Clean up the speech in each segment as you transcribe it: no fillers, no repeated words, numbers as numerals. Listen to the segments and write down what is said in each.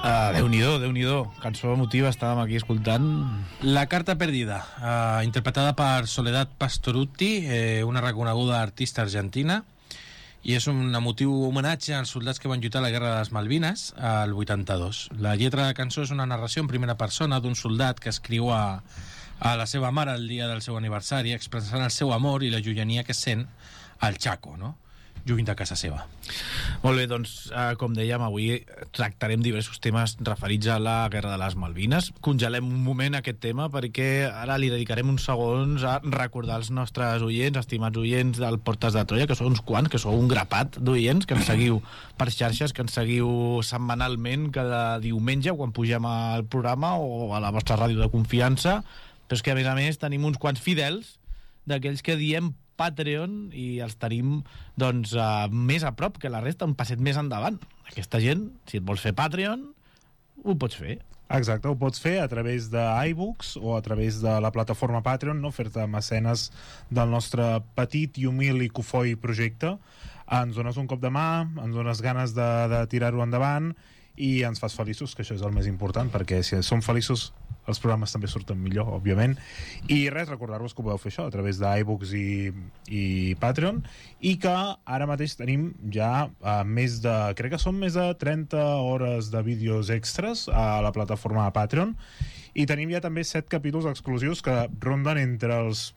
Déu-n'hi-do, cançó emotiva, estàvem aquí escoltant. La carta perdida, interpretada per Soledad Pastorutti, una reconeguda artista argentina, i és un emotiu homenatge als soldats que van lluitar a la Guerra de les Malvines al 82. La lletra de la cançó és una narració en primera persona d'un soldat que escriu a la seva mare el dia del seu aniversari, expressant el seu amor i la llunyania que sent al Chaco, no? Lluny de casa seva. Molt bé, doncs, com dèiem, avui tractarem diversos temes referits a la Guerra de les Malvines. Congelem un moment aquest tema perquè ara li dedicarem uns segons a recordar als nostres oients, estimats oients del Portes de Troia, que són uns quants, que sou un grapat d'oients, que ens seguiu per xarxes, que ens seguiu setmanalment cada diumenge quan pugem al programa o a la vostra ràdio de confiança, però és que a més tenim uns quants fidels d'aquells que diem Patreon i els tenim doncs més a prop que la resta, un passet més endavant. Aquesta gent, si et vols fer Patreon, ho pots fer. Exacte, ho pots fer a través d'iBooks o a través de la plataforma Patreon, no? Fer-te mecenes del nostre petit i humil i cofoi projecte. Ens dones un cop de mà, ens dones ganes de tirar-ho endavant i ens fas feliços, que això és el més important, perquè si som feliços els programes també surten millor, òbviament. I res, recordar-vos que ho podeu fer això a través d'iBooks i Patreon, i que ara mateix tenim ja crec que són més de 30 hores de vídeos extras a la plataforma de Patreon, i tenim ja també 7 capítols exclusius que ronden entre els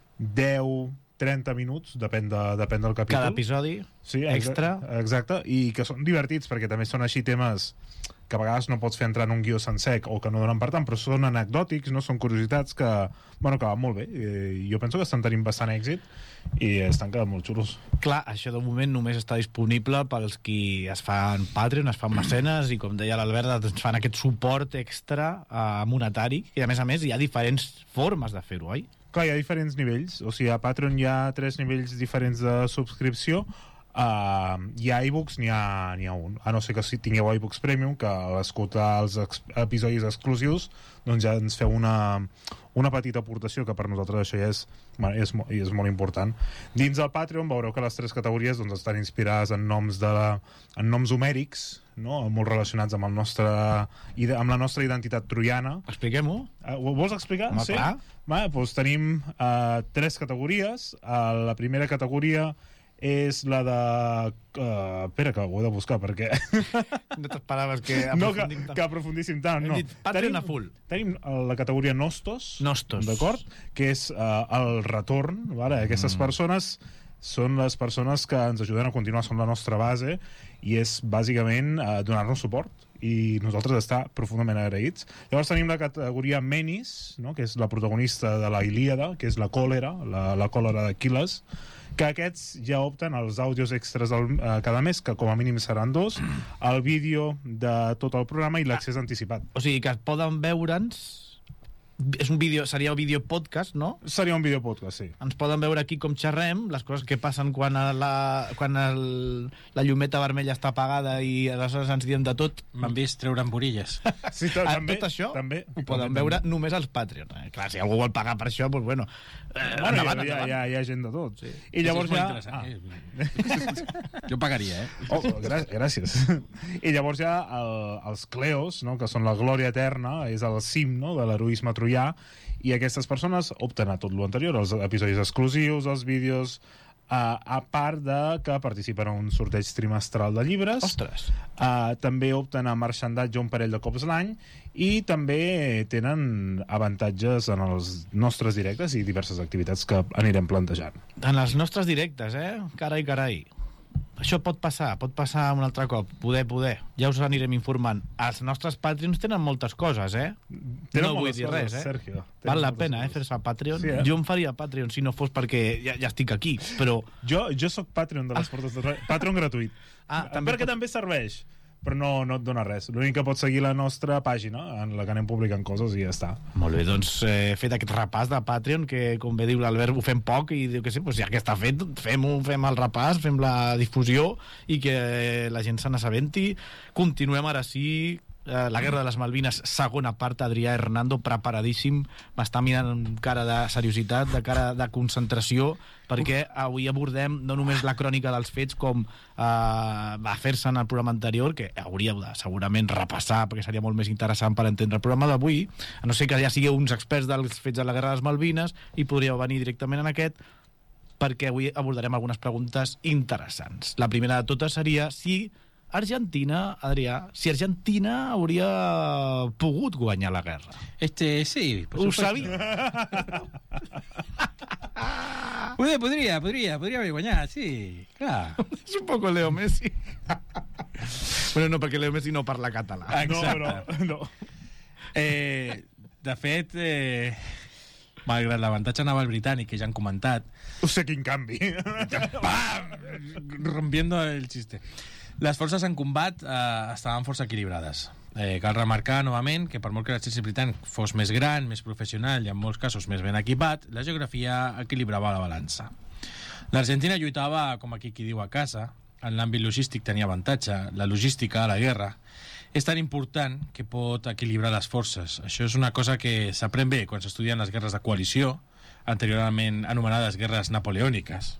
10-30 minuts, depèn del capítol. Cada episodi, sí, extra. Exacte, i que són divertits perquè també són així temes que a vegades no pots fer entrar en un guió sencer o que no donen per tant, però són anecdòtics, no? Són curiositats que van molt bé. Jo penso que estan tenint bastant èxit i estan quedant molt xulos. Clar, això de moment només està disponible pels qui es fan Patreon, es fan mecenes, i com deia l'Albert, ens fan aquest suport extra monetari, i a més hi ha diferents formes de fer-ho, oi? Clar, hi ha diferents nivells, o sigui, a Patreon hi ha 3 nivells diferents de subscripció. I a iBooks n'hi ha un, a no ser que si tingueu iBooks Premium, que a l'escoltar els episodis exclusius doncs ja ens feu una petita aportació, que per nosaltres això ja és molt important. Dins del Patreon veureu que les 3 categories doncs, estan inspirades en noms homèrics, no? Molt relacionats amb la nostra identitat troiana. Expliquem-ho. Ho vols explicar? Sí? Clar. Doncs tenim 3 categories. La primera categoria és la de... espera, que ho he de buscar, perquè... No t'esperaves que aprofundim tant. No, que aprofundíssim tant, no. Hem dit Patreon a full. Tenim la categoria Nostos, d'acord? Que és el retorn, vale? Aquestes persones són les persones que ens ajuden a continuar, són la nostra base, i és bàsicament donar-nos suport, i nosaltres estar profundament agraïts. Llavors tenim la categoria Menis, no? Que és la protagonista de la Ilíada, que és la còlera, la còlera d'Aquil·les, que aquests ja opten als àudios extras cada mes, que com a mínim seran 2, el vídeo de tot el programa i l'accés anticipat. O sigui que poden veure'ns... És un vídeo, seria un vídeo podcast, no? Seria un vídeo podcast, sí. Ens poden veure aquí com xerrem, les coses que passen quan la llumeta vermella està apagada i aleshores ens diem de tot. M'han vist treure amb orilles. Sí, també, tot això també, ho poden veure només als Patreon. Clar, si algú vol pagar per això, doncs bueno, endavant. Hi ha gent de tot. Sí. I llavors Jo pagaria, gràcies. I llavors ja els Cleos, no? Que són la glòria eterna, és el cim, no? De l'heroisme troià, i aquestes persones opten a tot l'anterior, els episodis exclusius, els vídeos, a part de que participen en un sorteig trimestral de llibres. Ostres! També opten a marxandatge un parell de cops l'any, i també tenen avantatges en els nostres directes i diverses activitats que anirem plantejant. En els nostres directes, Carai. Això pot passar un altre cop, poder. Ja us anirem informant. Els nostres Patreons tenen moltes coses, No vull dir res, Sergio. Val la pena, fer-se Patreon. Sí, Jo em faria Patreon si no fos perquè ja estic aquí, però... Jo sóc Patreon de les Portes de Troia. Patreon gratuït. Perquè també serveix, però no et dona res. L'únic que pots seguir la nostra pàgina, en la que anem publicant coses, i ja està. Molt bé, doncs fet aquest repàs de Patreon, que com bé diu l'Albert ho fem poc, i diu que sí, doncs ja que està fet, fem el repàs, fem la difusió i que la gent se n'assabenti. Continuem ara sí la Guerra de les Malvines, segona part, Adrià Hernando, preparadíssim, m'està mirant amb cara de seriositat, de cara de concentració, perquè avui abordem no només la crònica dels fets com va fer-se en el programa anterior, que hauríeu de segurament repassar, perquè seria molt més interessant per entendre el programa d'avui, a no ser que ja sigueu uns experts dels fets de la Guerra de les Malvines i podríeu venir directament en aquest, perquè avui abordarem algunes preguntes interessants. La primera de totes seria si Argentina, Adrià, si Argentina hauria pogut guanyar la guerra. Sí, por Ho supuesto. sabia. Podría haver guanyat, sí, clar. És un poco Leo Messi. Bueno, no, perquè Leo Messi no parla català. Exacte. No. De fet, malgrat l'avantatge naval britànic que ja han comentat, Ho sé quin canvi. ¡pam! Rompiendo el chiste. Les forces en combat estaven força equilibrades. Cal remarcar novament que per molt que l'exèrcit britànic fos més gran, més professional i en molts casos més ben equipat, la geografia equilibrava la balança. L'Argentina lluitava, com aquí qui diu, a casa. En l'àmbit logístic tenia avantatge. La logística a la guerra és tan important que pot equilibrar les forces. Això és una cosa que s'aprèn bé quan s'estudien les guerres de coalició, anteriorment anomenades guerres napoleòniques.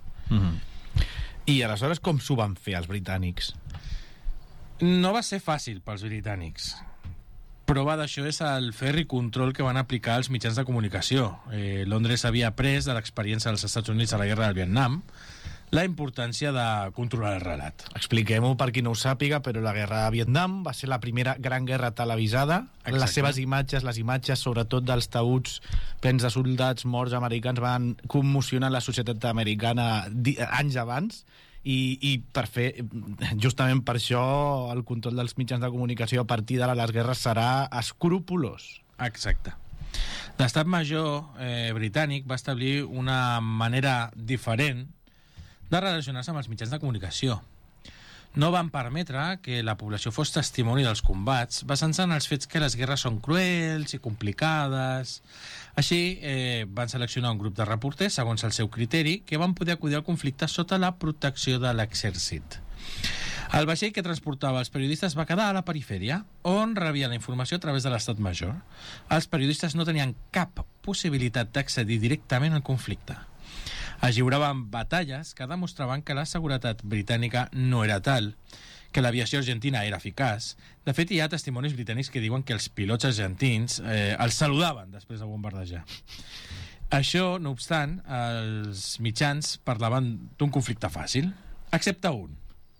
I aleshores com s'ho van fer els britànics? No va ser fàcil pels britànics. Prova d'això és el ferri control que van aplicar els mitjans de comunicació. Londres havia après de l'experiència dels Estats Units a la guerra del Vietnam la importància de controlar el relat. Expliquem-ho per qui no ho sàpiga, però la guerra de Vietnam va ser la primera gran guerra televisada. Exacte. Les seves imatges, les imatges sobretot dels taüts plens de soldats morts americans, van commocionar la societat americana anys abans, i per fer, justament per això, el control dels mitjans de comunicació a partir d'ara les guerres serà escrupolós. Exacte. L'estat major britànic va establir una manera diferent de relacionar-se amb els mitjans de comunicació. No van permetre que la població fos testimoni dels combats, basant-se en els fets que les guerres són cruels i complicades. Així, van seleccionar un grup de reporters, segons el seu criteri, que van poder acudir al conflicte sota la protecció de l'exèrcit. El vaixell que transportava els periodistes va quedar a la perifèria, on rebia la informació a través de l'estat major. Els periodistes no tenien cap possibilitat d'accedir directament al conflicte. Es lliuraven batalles que demostraven que la seguretat britànica no era tal, que l'aviació argentina era eficaç. De fet, hi ha testimonis britànics que diuen que els pilots argentins els saludaven després de bombardejar. Això, no obstant, els mitjans parlaven d'un conflicte fàcil, excepte un.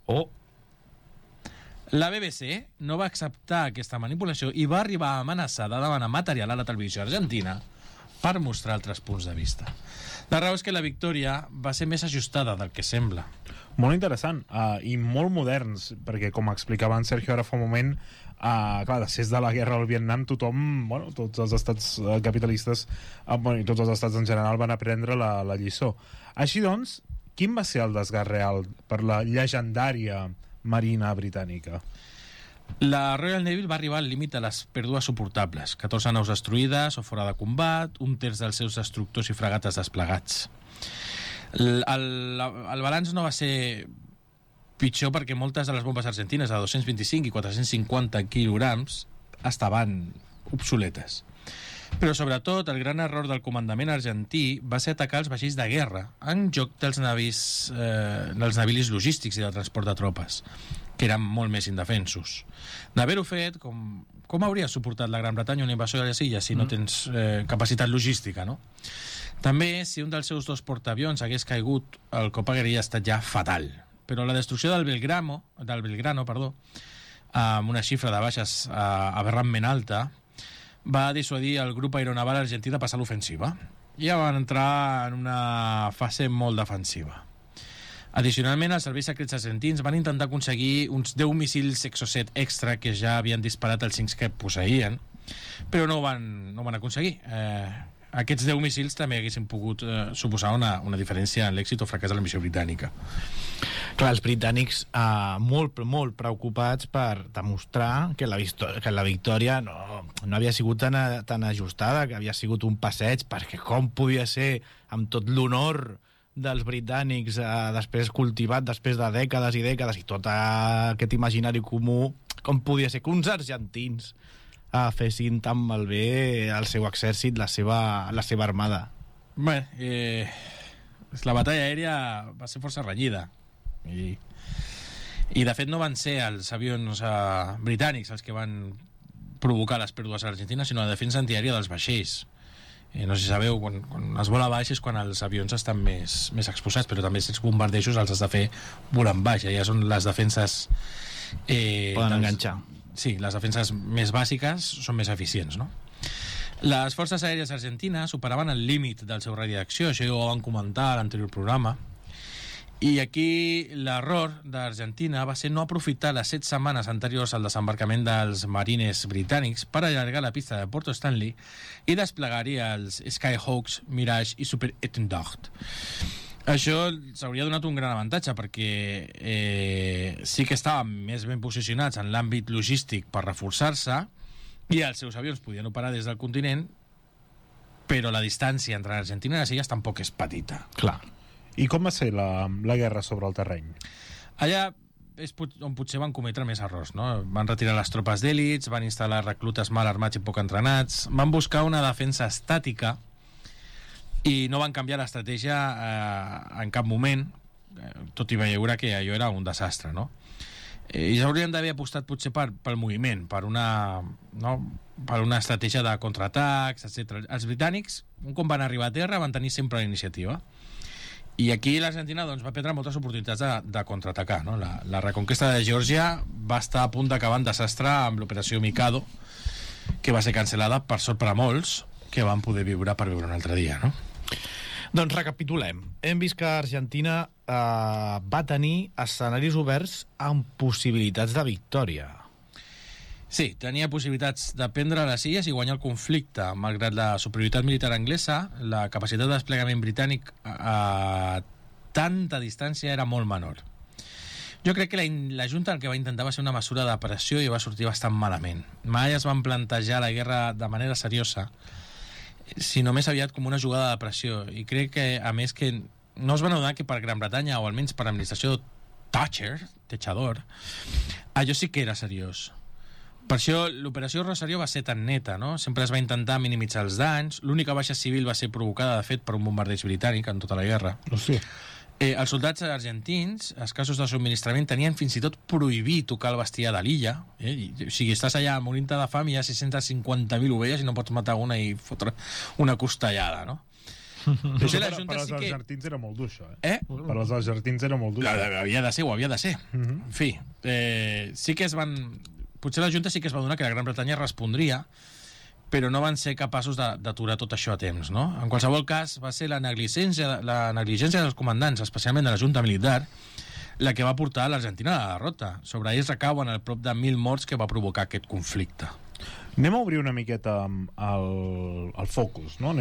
La BBC no va acceptar aquesta manipulació i va arribar a amenaçar de demanar material a la televisió argentina per mostrar altres punts de vista. La raó és que la victòria va ser més ajustada del que sembla. Molt interessant i molt moderns, perquè com explicava en Sergio ara fa un moment, clar, després de la guerra al Vietnam tothom, tots els estats capitalistes i tots els estats en general van aprendre la lliçó. Així doncs, quin va ser el desgast real per la llegendària marina britànica? La Royal Navy va arribar al límit de les pèrdues suportables. 14 naus destruïdes o fora de combat, un terç dels seus destructors i fregates desplegats. El balanç no va ser pitjor perquè moltes de les bombes argentines de 225 i 450 quilograms estaven obsoletes. Però sobretot el gran error del comandament argentí va ser atacar els vaixells de guerra en lloc dels navilis logístics i de transport de tropes, que eren molt més indefensos. D'haver-ho fet, com hauria suportat la Gran Bretanya una invasió de les illes si no tens capacitat logística, no? També, si un dels seus dos portaavions hagués caigut, el cop hauria estat ja fatal. Però la destrucció del Belgrano, amb una xifra de baixes aberrantment alta, va dissuadir el grup aeronaval argentí de passar l'ofensiva. Ja van entrar en una fase molt defensiva. Addicionalment, els serveis secrets argentins van intentar aconseguir uns 10 míssils Exocet extra que ja havien disparat els 5 que posseïen, però no van aconseguir. Aquests 10 míssils també haguessin pogut suposar una diferència en l'èxit o fracàs de la missió britànica. Clar, els britànics molt preocupats per demostrar que la victòria no havia sigut tan ajustada, que havia sigut un passeig, perquè com podia ser, amb tot l'honor dels britànics després cultivat després de dècades i dècades i tot aquest imaginari comú, com podia ser que uns argentins fessin tan malbé el seu exèrcit, la seva armada. Bé, la batalla aèria va ser força renyida i de fet no van ser els avions britànics els que van provocar les pèrdues a l'Argentina, sinó la defensa antiaèria dels vaixells. No sé si sabeu, quan es vola baix és quan els avions estan més exposats, però també si els bombardejos els has de fer volant baix. Ja són les defenses... Poden enganxar. Sí, les defenses més bàsiques són més eficients, no? Les forces aèries argentines superaven el límit del seu radi d'acció, això ja ho van comentar a l'anterior programa, i aquí l'error d'Argentina va ser no aprofitar les 7 setmanes anteriors al desembarcament dels marines britànics per allargar la pista de Porto Stanley i desplegar-hi els Skyhawks, Mirage i Super Étendard. Això s'hauria donat un gran avantatge perquè sí que estaven més ben posicionats en l'àmbit logístic per reforçar-se i els seus avions podien operar des del continent, però la distància entre Argentina i les illes tampoc és petita. Clar. I com va ser la guerra sobre el terreny? Allà és on potser van cometre més errors, no? Van retirar les tropes d'èlits, van instal·lar reclutes mal armats i poc entrenats, van buscar una defensa estàtica i no van canviar l'estratègia en cap moment, tot i veure que allò era un desastre, no? I s'haurien d'haver apostat potser pel moviment, per una estratègia de contraatacs, etc. Els britànics, un cop van arribar a terra, van tenir sempre la iniciativa. I aquí l'Argentina va perdre moltes oportunitats de contraatacar, no? La reconquesta de Geòrgia va estar a punt d'acabar en desastre amb l'operació Mikado, que va ser cancel·lada, per sort per a molts, que van poder viure un altre dia, no? Doncs recapitulem. Hem vist que Argentina va tenir escenaris oberts amb possibilitats de victòria. Sí, tenia possibilitats de prendre les illes i guanyar el conflicte. Malgrat la superioritat militar anglesa, la capacitat de desplegament britànic a tanta distància era molt menor. Jo crec que la Junta el que va intentar va ser una mesura de pressió i va sortir bastant malament. Mai es van plantejar la guerra de manera seriosa, sinó més aviat com una jugada de pressió. I crec que, a més, que no es van adonar que per Gran Bretanya, o almenys per l'administració Thatcher, allò sí que era seriós. Per això l'operació Rosario va ser tan neta, no? Sempre es va intentar minimitzar els danys. L'única baixa civil va ser provocada, de fet, per un bombardeig britànic en tota la guerra. Sí. Els soldats argentins, escassos de subministrament, tenien fins i tot prohibit tocar el bestiar de l'illa. O sigui, estàs allà morint-te de fam i hi ha 650.000 ovelles i no pots matar una i fotre una costellada, no? Això per als argentins era molt dur, això. Per als argentins era molt dur. Havia de ser, ho havia de ser. En fi, sí que es van... Potser la Junta sí que es va donar que la Gran Bretanya respondria, però no van ser capaços d'aturar tot això a temps, no? En qualsevol cas, va ser la negligència dels comandants, especialment de la Junta Militar, la que va portar l'Argentina a la derrota. Sobre ells recauen el prop de 1.000 morts que va provocar aquest conflicte. Anem a obrir una miqueta el focus, no?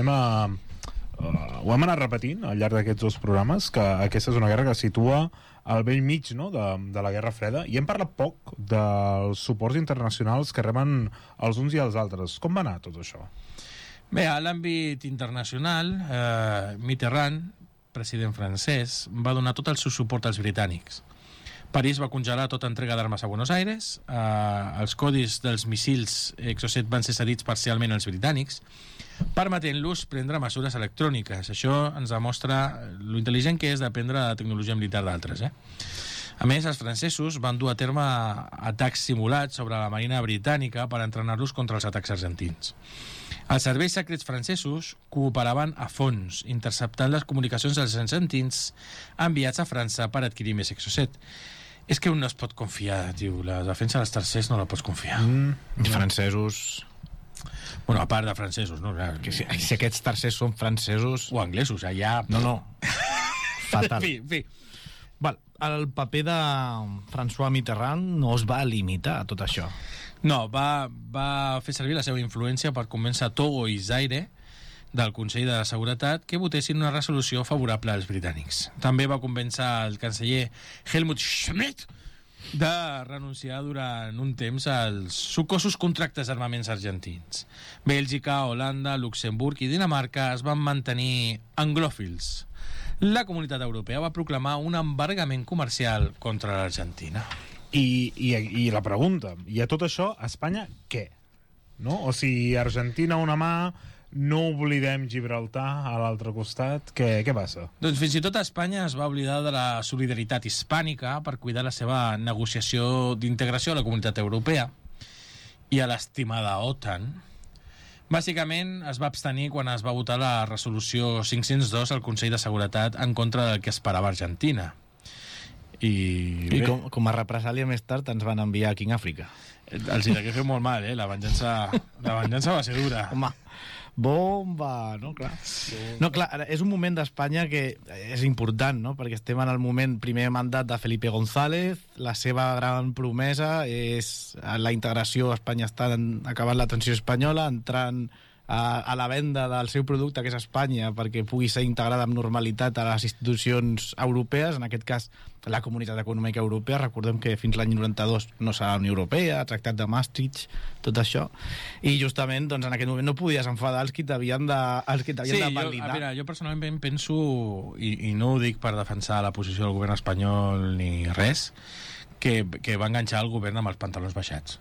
Ho hem anat repetint al llarg d'aquests 2 programes, que aquesta és una guerra que situa al vell mig, no?, de la Guerra Freda, i hem parlat poc dels suports internacionals que reben els uns i els altres. Com va anar tot això? Bé, a l'àmbit internacional, Mitterrand, president francès, va donar tot el seu suport als britànics. París va congelar tota entrega d'armes a Buenos Aires, els codis dels missils Exocet van ser cedits parcialment als britànics, permetent-los prendre mesures electròniques. Això ens demostra lo intel·ligent que és d'aprendre la tecnologia militar d'altres. A més, els francesos van dur a terme atacs simulats sobre la marina britànica per entrenar-los contra els atacs argentins. Els serveis secrets francesos cooperaven a fons, interceptant les comunicacions dels argentins enviats a França per adquirir més Exocet. És que un no es pot confiar, tio. La defensa dels tercers no la pots confiar. Francesos... Bueno, a part de francesos, no? Que si aquests tercers són francesos... O anglesos, allà... No. Fatal. En fi. Val, el paper de François Mitterrand no es va limitar a tot això. No, va fer servir la seva influència per convèncer Togo i Zaire del Consell de Seguretat que votessin una resolució favorable als britànics. També va convèncer el canceller Helmut Schmidt de renunciar durant un temps als sucosos contractes d'armaments argentins. Bèlgica, Holanda, Luxemburg i Dinamarca es van mantenir anglòfils. La comunitat europea va proclamar un embargament comercial contra l'Argentina. I la pregunta, i a tot això, a Espanya, què? No? O sigui, Argentina una mà, no oblidem Gibraltar a l'altre costat, què passa? Doncs fins i tot Espanya es va oblidar de la solidaritat hispànica per cuidar la seva negociació d'integració a la comunitat europea i a l'estimada OTAN. Bàsicament es va abstenir quan es va votar la resolució 502 al Consell de Seguretat en contra del que esperava Argentina. I com a represàlia més tard ens van enviar a King Àfrica. Els hi degué fer molt mal, la venjança va ser dura. Home, bomba, no? Clar. No, clar, és un moment d'Espanya que és important, no? Perquè estem en el moment, primer mandat de Felipe González, la seva gran promesa és la integració. Espanya està acabant la transició espanyola, entrant a la venda del seu producte, que és Espanya, perquè pugui ser integrada amb normalitat a les institucions europees, en aquest cas la Comunitat Econòmica Europea. Recordem que fins l'any 92 no serà la Unió Europea, el Tractat de Maastricht, tot això, i justament doncs, en aquest moment no podies enfadar els qui t'havien de validar. Jo personalment penso, i no ho dic per defensar la posició del govern espanyol ni res, que va enganxar el govern amb els pantalons baixats.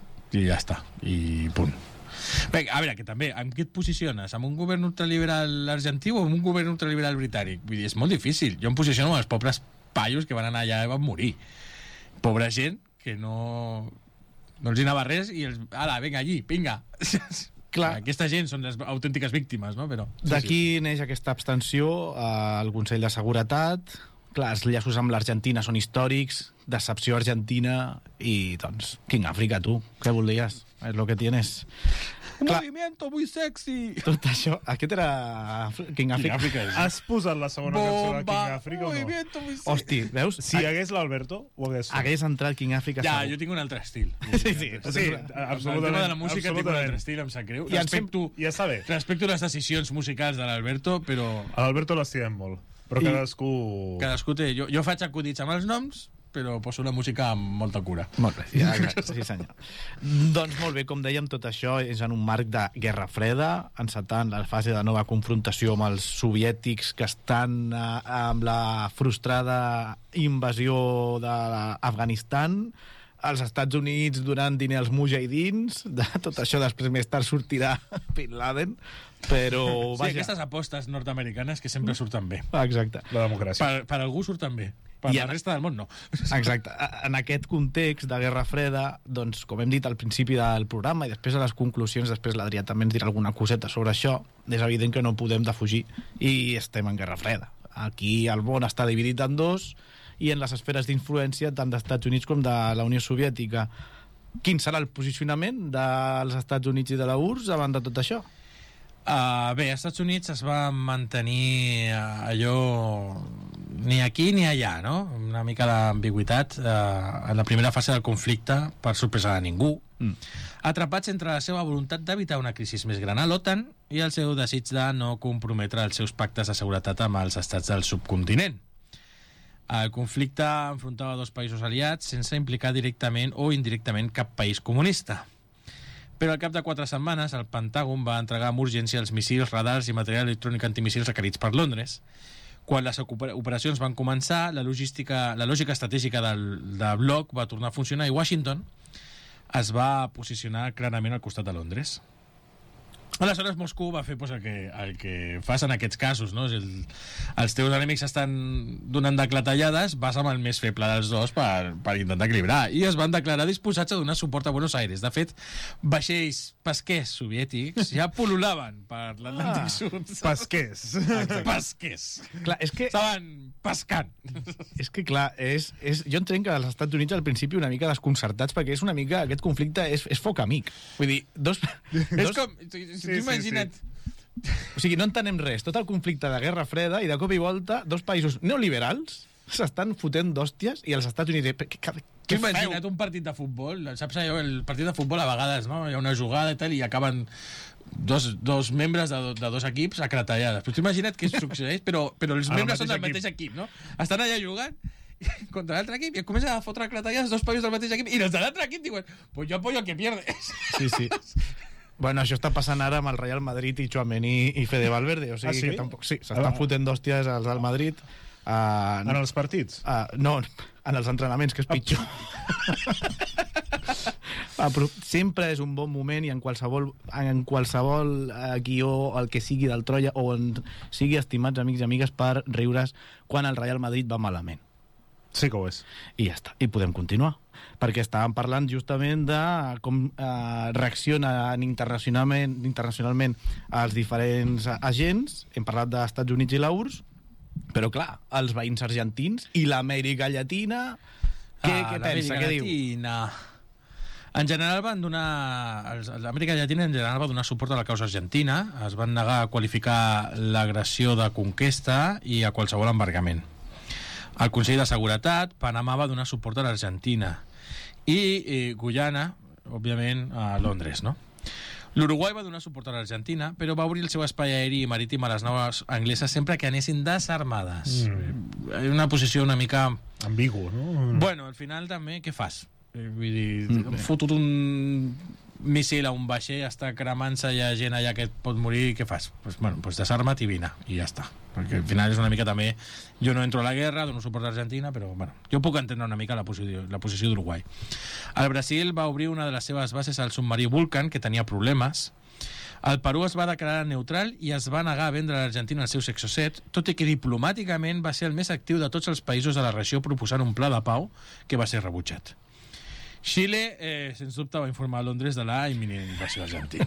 I ja està, i punt. Bé, a veure, que també, amb què et posiciones? Amb un govern ultraliberal argentí o amb un govern ultraliberal britànic? Vull dir, és molt difícil. Jo em posiciono amb els pobres paios que van anar allà i van morir. Pobra gent que no els hi anava res i ala, vinga, allí, vinga. Clar. Aquesta gent són les autèntiques víctimes, no? Però d'aquí neix aquesta abstenció al Consell de Seguretat. Clar, els llaços amb l'Argentina són històrics, decepció argentina i, doncs, King Àfrica, tu, què volies? És lo que tienes. Un movimiento muy sexy. Tot això, aquest era King Àfrica. Has posat la segona cançó de King Àfrica o no? Hosti, veus? Si hi hagués l'Alberto, ho hagués fet. Hagués entrat King Àfrica. Ja, jo tinc un altre estil. Sí, absolutament. El tema de la música tinc un altre estil, em sap greu. Ja està bé. Respecto les decisions musicals de l'Alberto, però... A l'Alberto l'estimem molt, però cadascú té... Jo faig acudits amb els noms, però poso la música amb molta cura. Molt bé, sí senyor. Doncs molt bé, com dèiem, tot això és en un marc de Guerra Freda, encetant la fase de nova confrontació amb els soviètics que estan amb la frustrada invasió d'Afganistan. Els Estats Units donant diner als mujahidins, de tot això després més tard sortirà Bin Laden, però vaja. Sí, aquestes apostes nord-americanes que sempre surten bé. Exacte. La democràcia. Per algú surten bé. Per la resta del món no. Exacte. En aquest context de Guerra Freda, doncs, com hem dit al principi del programa i després a les conclusions, després l'Adrià també ens dirà alguna coseta sobre això, és evident que no podem defugir i estem en Guerra Freda. Aquí el món està dividit en dos i en les esferes d'influència tant dels Estats Units com de la Unió Soviètica. Quin serà el posicionament dels Estats Units i de la URSS davant de tot això? Bé, als Estats Units es va mantenir allò ni aquí ni allà, no? Una mica d'ambigüitat en la primera fase del conflicte, per sorpresa de ningú, atrapats entre la seva voluntat d'evitar una crisi més gran a l'OTAN i el seu desig de no comprometre els seus pactes de seguretat amb els estats del subcontinent. El conflicte enfrontava dos països aliats sense implicar directament o indirectament cap país comunista. Però al cap de 4 setmanes el Pentàgon va entregar amb urgència els missils, radars i material electrònic antimissils requerits per Londres. Quan les operacions van començar, la lògica estratègica del bloc va tornar a funcionar i Washington es va posicionar clarament al costat de Londres. Aleshores Moscou va fer el que fas en aquests casos, no? Els teus enemics estan donant de clatellades, vas amb el més feble dels dos per intentar equilibrar, i es van declarar disposats a donar suport a Buenos Aires. De fet, vaixells pesquers soviètics ja pol·lulaven per l'Atlàntic Sud. Pesquers. Pesquers. Clar, és que... Estaven pescant. És que, clar, jo entenc que als Estats Units al principi una mica desconcertats, perquè és una mica... Aquest conflicte és foc amic. Vull dir, és com... Sí, imagina't... O sigui, no entenem res. Tot el conflicte de Guerra Freda i de cop i volta dos països neoliberals s'estan fotent d'hòsties i els Estats Units... Què imagina't un partit de futbol, saps allò, el partit de futbol a vegades, no? Hi ha una jugada i tal i acaben dos membres de dos equips a cratellades. Però t'imagina't què succeeix, però els membres són del mateix equip, no? Estan allà jugant contra l'altre equip i comencen a fotre cratellades dos països del mateix equip i els de l'altre equip diuen pues yo apoyo al que pierde. Sí. Bueno, això està passant ara amb el Real Madrid i Tchouaméni i Fede Valverde, o sigui que tampoc... Sí, s'estan fotent d'hòsties els del Madrid. En els partits? No, en els entrenaments, que és pitjor. Però sempre és un bon moment i en qualsevol guió, el que sigui del Troia, o en sigui estimats amics i amigues, per riure's quan el Real Madrid va malament. Sí que ho és. I ja està, i podem continuar. Perquè estàvem parlant justament de com reaccionen internacionalment els diferents agents. Hem parlat dels Estats Units i la URSS, però clar, els veïns argentins i l'Amèrica Llatina, què pensa, què diu? En general van donar... L'Amèrica Llatina en general va donar suport a la causa argentina, es van negar a qualificar l'agressió de conquesta i a qualsevol embargament. Al Consell de Seguretat, Panamà va donar suport a l'Argentina i Guyana, òbviament, a Londres, no? L'Uruguai va donar suport a l'Argentina, però va obrir el seu espai aeri i marítim a les naus angleses sempre que anessin desarmades. Una posició una mica... Ambigu, no? Bueno, al final també, què fas? Vull dir, fotut un míssil a un vaixell, està cremant-se, hi ha gent allà que et pot morir, què fas? Pues desarma't i vine, i ja està. Perquè al final és una mica també... Jo no entro a la guerra, dono suport a l'Argentina, però jo puc entendre una mica la posició d'Uruguai. El Brasil va obrir una de les seves bases al submarí Vulcan, que tenia problemes. El Perú es va declarar neutral i es va negar a vendre a l'Argentina el seu Exocet, tot i que diplomàticament va ser el més actiu de tots els països de la regió proposant un pla de pau que va ser rebutjat. Xile, sens dubte, va informar a Londres de la imminent invasió argentina.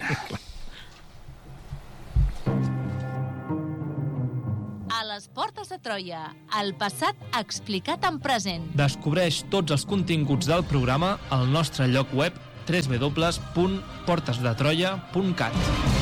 A les portes de Troia, el passat explicat en present. Descobreix tots els continguts del programa al nostre lloc web www.portesdetroia.cat.